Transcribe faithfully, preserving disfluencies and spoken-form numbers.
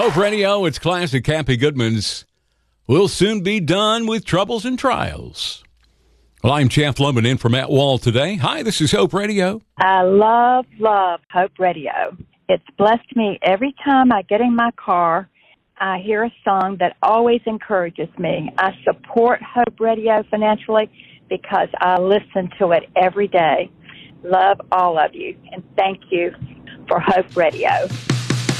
Hope Radio, it's classic Happy Goodman's. We'll soon be done with troubles and trials. Well, I'm Jeff Lubman in for Matt Wall today. Hi, this is Hope Radio. I love, love Hope Radio. It's blessed me every time I get in my car. I hear a song that always encourages me. I support Hope Radio financially because I listen to it every day. Love all of you, and thank you for Hope Radio.